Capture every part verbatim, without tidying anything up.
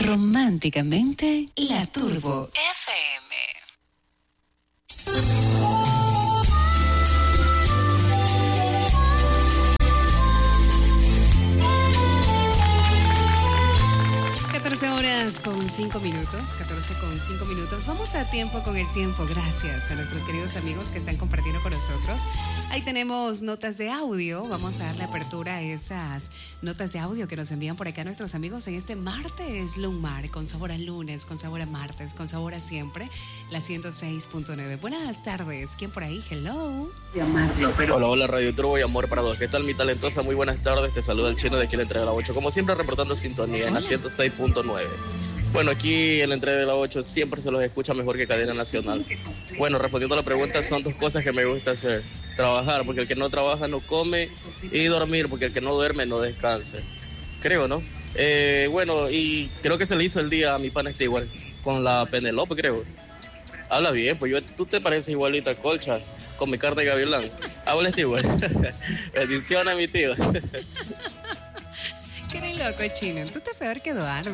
Románticamente La Turbo F M. catorce horas con cinco minutos, catorce con cinco minutos. Vamos a tiempo con el tiempo, gracias a nuestros queridos amigos que están compartiendo con nosotros. Ahí tenemos notas de audio, vamos a darle apertura a esas notas de audio que nos envían por acá nuestros amigos en este martes Lumar, con sabor a lunes, con sabor a martes, con sabor a siempre, la ciento seis punto nueve. Buenas tardes, ¿quién por ahí? Hello. Hola, hola Radio Turbo y amor para dos. ¿Qué tal mi talentosa? Muy buenas tardes, te saluda el chino de aquí en la entrega de la ocho. Como siempre reportando sintonía en la ciento seis punto nueve. Bueno, aquí en la entrega de la ocho siempre se los escucha mejor que cadena nacional. Bueno, respondiendo a la pregunta, son dos cosas que me gusta hacer. Trabajar, porque el que no trabaja no come, y dormir, porque el que no duerme no descansa. Creo, ¿no? Eh, bueno, y creo que se le hizo el día a mi pana Stewart con la Penelope, creo. Habla bien, pues yo, tú te pareces igualita a Colcha, con mi carta de gavilán. Habla Stewart. Bendiciones, mi tío. Qué eres loco, chino. Tú estás peor que Eduardo.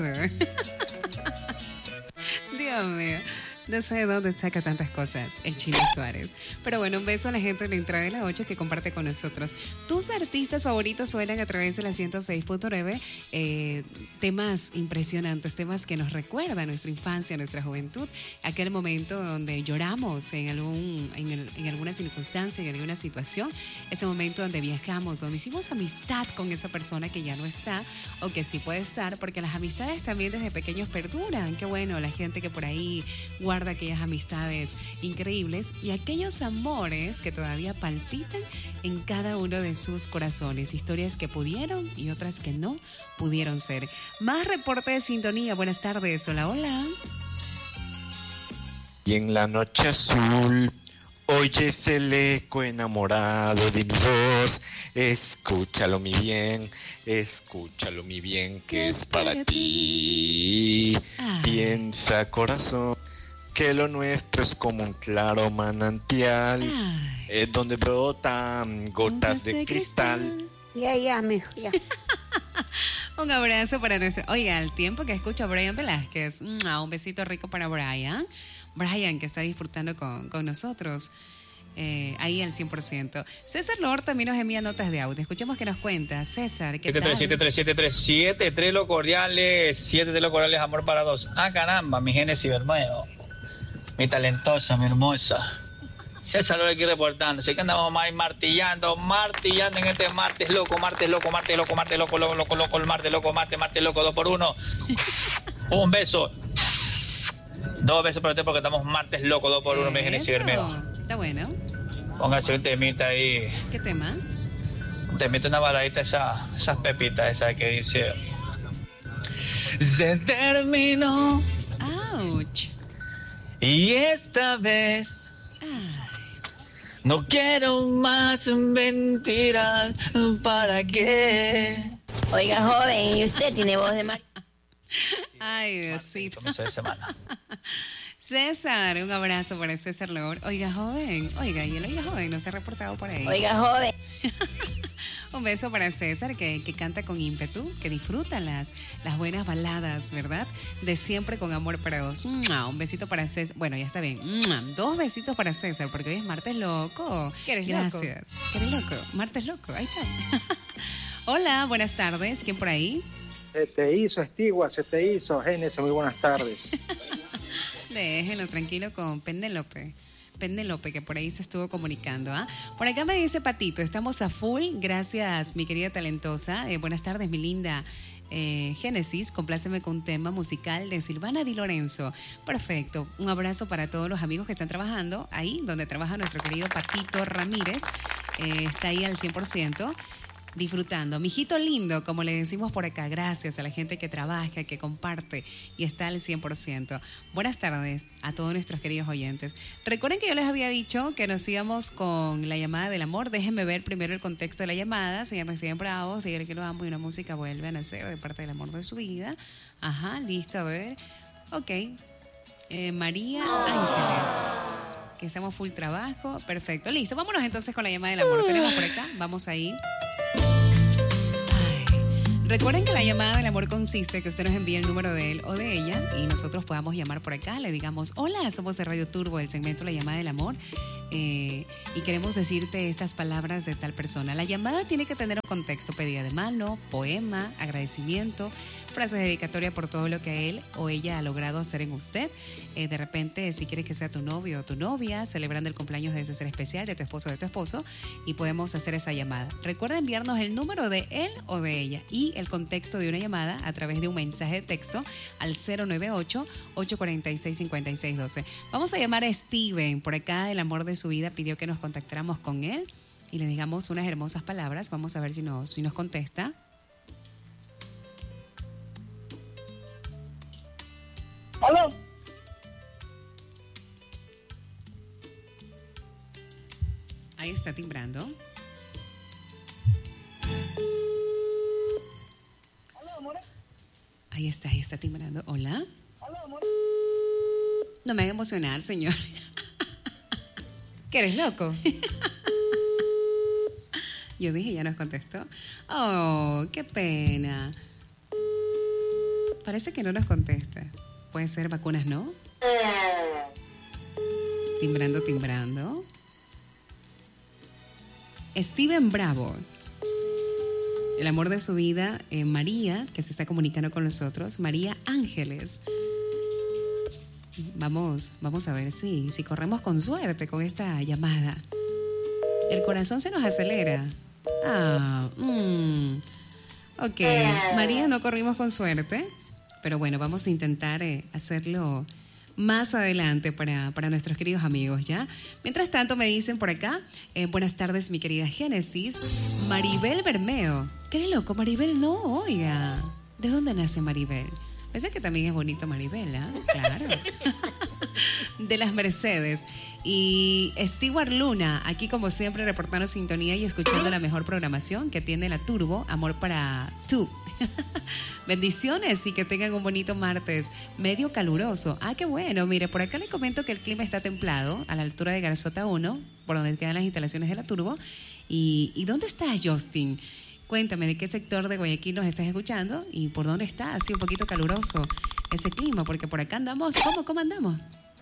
Dios mío. No sé de dónde saca tantas cosas el Chino Suárez. Pero bueno, un beso a la gente de la entrada de la ocho que comparte con nosotros. Tus artistas favoritos suenan a través de la ciento seis punto nueve. Eh, temas impresionantes, temas que nos recuerdan nuestra infancia, nuestra juventud. Aquel momento donde lloramos en, algún, en, el, en alguna circunstancia, en alguna situación. Ese momento donde viajamos, donde hicimos amistad con esa persona que ya no está o que sí puede estar. Porque las amistades también desde pequeños perduran. Qué bueno, la gente que por ahí guarda aquellas amistades increíbles y aquellos amores que todavía palpitan en cada uno de sus corazones. Historias que pudieron y otras que no pudieron ser. Más reporte de sintonía. Buenas tardes. Hola, hola. Y en la noche azul oyes el eco enamorado de mi voz. Escúchalo mi bien, escúchalo mi bien, que es para ti. Ah. Piensa, corazón, que lo nuestro es como un claro manantial, eh, donde brotan gotas de, de cristal. cristal. Ya, ya, mijo, ya. Un abrazo para nuestro... Oiga, el tiempo que escucho a Brian Velázquez. Un besito rico para Brian. Brian, que está disfrutando con, con nosotros. Eh, ahí al cien por ciento. César Lord también nos envía notas de audio. Escuchemos que nos cuenta. César, ¿qué tal? siete tres siete tres siete tres los cordiales, siete tres los cordiales, amor para dos. Ah, caramba, mi Génesis Bermeo. Mi talentosa, mi hermosa. César Lord aquí reportando. Así que andamos más martillando, martillando en este martes loco, martes loco, martes loco, martes loco, loco, loco, loco, el martes loco, martes, martes loco, dos por uno. Un beso. Dos besos para usted porque estamos martes loco, dos por uno, mi Génesis Bermeo. Está bueno. Póngase un temita ahí. ¿Qué tema? Un temita, una baladita, esa, esas pepitas, esa que dice... Se terminó. Ouch. Y esta vez... No quiero más mentiras, ¿para qué? Oiga, joven, ¿y usted tiene voz de mar? Ay, Diosito. Comienzo de semana. César, un abrazo para César Lord. Oiga, joven. Oiga, y el oiga, joven no se ha reportado por ahí. Oiga, joven. Un beso para César, que, que canta con ímpetu, que disfruta las, las buenas baladas, ¿verdad? De siempre con amor para dos. Un besito para César. Bueno, ya está bien. Dos besitos para César, porque hoy es martes loco. ¿Qué eres Gracias. loco? ¿Qué eres loco? Martes loco, ahí está. Hola, buenas tardes. ¿Quién por ahí? Se te hizo, Stewart, se te hizo. Génesis, muy buenas tardes. Déjenlo tranquilo con Penélope. Penélope, que por ahí se estuvo comunicando. ¿ah? Por acá me dice Patito, estamos a full. Gracias, mi querida talentosa. Eh, buenas tardes, mi linda. Eh, Génesis, compláceme con un tema musical de Silvana Di Lorenzo. Perfecto. Un abrazo para todos los amigos que están trabajando ahí, donde trabaja nuestro querido Patito Ramírez. Eh, está ahí al cien por ciento. Disfrutando. Mijito lindo, como le decimos por acá, gracias a la gente que trabaja, que comparte y está al cien por ciento. Buenas tardes a todos nuestros queridos oyentes. Recuerden que yo les había dicho que nos íbamos con la llamada del amor. Déjenme ver primero el contexto de la llamada. Se llama Steven Bravos, díganle que lo amo y una música vuelve a nacer de parte del amor de su vida. Ajá, listo, a ver. Ok. Eh, María Ángeles. Que estamos full trabajo. Perfecto, listo. Vámonos entonces con la llamada del amor. Tenemos por acá, vamos ahí. Recuerden que la llamada del amor consiste en que usted nos envíe el número de él o de ella y nosotros podamos llamar por acá, le digamos, hola, somos de Radio Turbo, el segmento La Llamada del Amor, eh, y queremos decirte estas palabras de tal persona. La llamada tiene que tener un contexto, pedida de mano, poema, agradecimiento, frases dedicatoria por todo lo que él o ella ha logrado hacer en usted. Eh, de repente, si quieres que sea tu novio o tu novia, celebrando el cumpleaños de ese ser especial, de tu esposo o de tu esposo, y podemos hacer esa llamada. Recuerda enviarnos el número de él o de ella y el contexto de una llamada a través de un mensaje de texto al cero nueve ocho, ocho cuatro seis, cinco seis uno dos. Vamos a llamar a Steven. Por acá, el amor de su vida pidió que nos contactáramos con él y le digamos unas hermosas palabras. Vamos a ver si nos, si nos contesta. ¿Aló? Ahí está timbrando. Ahí está, ahí está timbrando. Hola. No me haga emocionar, señor. ¿Que eres loco? Yo dije, ya nos contestó. Oh, qué pena. Parece que no nos contesta. Puede ser vacunas, ¿no? Timbrando, timbrando. Steven Bravo. El amor de su vida, eh, María, que se está comunicando con nosotros. María Ángeles. Vamos, vamos a ver si, si corremos con suerte con esta llamada. El corazón se nos acelera. Ah, mm, ok. María, no corrimos con suerte. Pero bueno, vamos a intentar eh, hacerlo más adelante para, para nuestros queridos amigos, ¿ya? Mientras tanto, me dicen por acá, eh, buenas tardes, mi querida Génesis. Maribel Bermeo. ¿Qué loco, Maribel? No, oiga. ¿De dónde nace Maribel? Pensé que también es bonito Maribel, ¿eh? Claro. De las Mercedes. Y Stewart Luna, aquí como siempre reportando sintonía y escuchando la mejor programación que tiene la Turbo, amor para tú. Bendiciones y que tengan un bonito martes, medio caluroso. Ah, qué bueno, mire, por acá le comento que el clima está templado a la altura de Garzota uno, por donde quedan las instalaciones de la Turbo. ¿Y, y dónde estás, Justin? Cuéntame de qué sector de Guayaquil nos estás escuchando y por dónde está así un poquito caluroso ese clima, porque por acá andamos, ¿cómo, cómo andamos?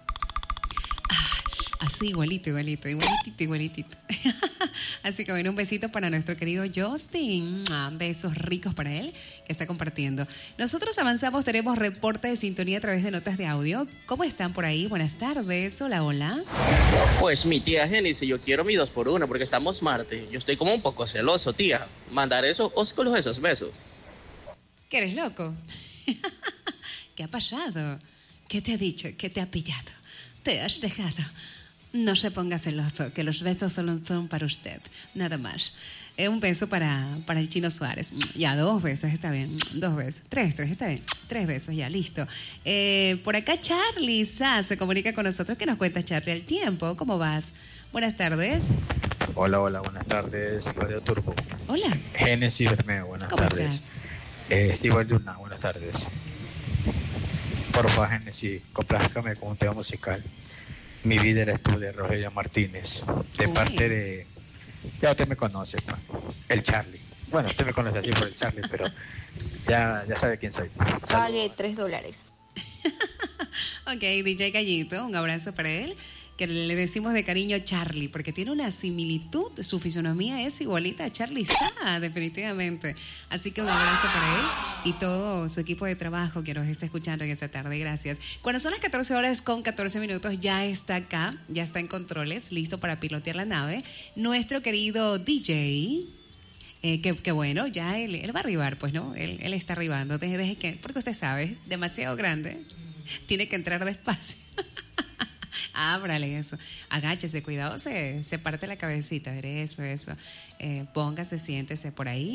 Así, igualito, igualito, igualitito, igualitito. Así que bueno, un besito para nuestro querido Justin. Besos ricos para él que está compartiendo. Nosotros avanzamos, tenemos reporte de sintonía a través de notas de audio. ¿Cómo están por ahí? Buenas tardes. Hola, hola. Pues mi tía Génesis, yo quiero mi dos por uno porque estamos martes. Yo estoy como un poco celoso, tía. Mandar esos ósculos, esos besos. ¿Que eres loco? ¿Qué ha pasado? ¿Qué te ha dicho? ¿Qué te ha pillado? ¿Te has dejado? No se ponga celoso, que los besos solo son para usted, nada más. Eh, un beso para, para el Chino Suárez. Ya, dos besos, está bien. Dos besos. Tres, tres, está bien. Tres besos, ya, listo. Eh, por acá Charlie Sá se comunica con nosotros. ¿Qué nos cuenta, Charlie? El tiempo, ¿cómo vas? Buenas tardes. Hola, hola, buenas tardes, Radio Turbo. Hola. Génesis Bermeo, buenas ¿Cómo tardes. estás? Eh, Steve Luna, buenas tardes. Por favor, Génesis, complázcame con un tema musical. Mi vida eres tú, de Rogelio Martínez, de Uy. parte de, ya usted me conoce, pues, el Charlie. Bueno, usted me conoce así por el Charlie, pero ya, ya sabe quién soy. Saludos. Pague tres dólares. Ok, D J Gallito, un abrazo para él, que le decimos de cariño Charlie, porque tiene una similitud, su fisonomía es igualita a Charlie Sá, definitivamente. Así que un abrazo para él y todo su equipo de trabajo que nos está escuchando en esta tarde, gracias. Cuando son las catorce horas con catorce minutos, ya está acá, ya está en controles, listo para pilotear la nave, nuestro querido D J. Eh, que, que bueno, ya él, él va a arribar, pues, ¿no? Él, él está arribando, desde, desde que, porque usted sabe, demasiado grande, tiene que entrar despacio. Ábrale eso, agáchese, cuidado, se, se parte la cabecita, ver eso, eso. Eh, póngase, siéntese por ahí.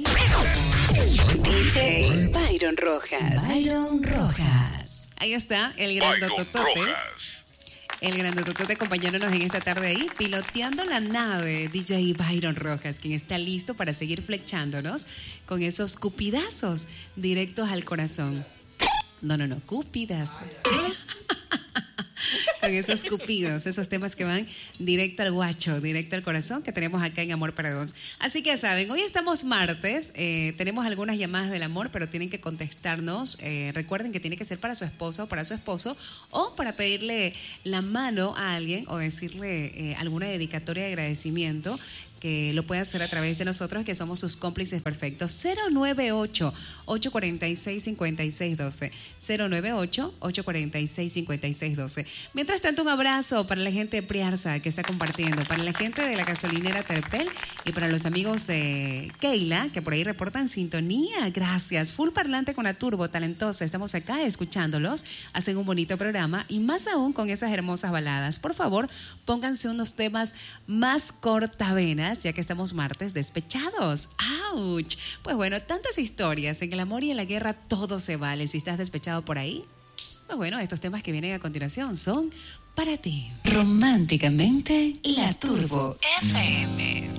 D J Byron Rojas. Byron Rojas. Ahí está, el gran Totote. El gran Totote acompañándonos en esta tarde ahí, piloteando la nave, D J Byron Rojas, quien está listo para seguir flechándonos con esos cupidazos directos al corazón. No, no, no, cupidazos. Con esos cupidos, esos temas que van directo al guacho, directo al corazón que tenemos acá en Amor para Dos. Así que ya saben, hoy estamos martes, eh, tenemos algunas llamadas del amor, pero tienen que contestarnos. Eh, recuerden que tiene que ser para su esposo o para su esposo, o para pedirle la mano a alguien o decirle eh, alguna dedicatoria de agradecimiento, que lo puede hacer a través de nosotros, que somos sus cómplices perfectos. Cero nueve ocho, ocho cuatro seis, cinco seis uno dos. Cero nueve ocho, ocho cuatro seis, cinco seis uno dos. Mientras tanto, un abrazo para la gente de Priarza que está compartiendo, para la gente de la gasolinera Terpel y para los amigos de Keila, que por ahí reportan sintonía. Gracias. Full parlante con la turbo talentosa. Estamos acá escuchándolos. Hacen un bonito programa y más aún con esas hermosas baladas. Por favor, pónganse unos temas más cortavenas, ya que estamos martes despechados. ¡Auch! Pues bueno, tantas historias. En el amor y en la guerra todo se vale. Si estás despechado por ahí, pues bueno, estos temas que vienen a continuación son para ti. Románticamente, la Turbo F M.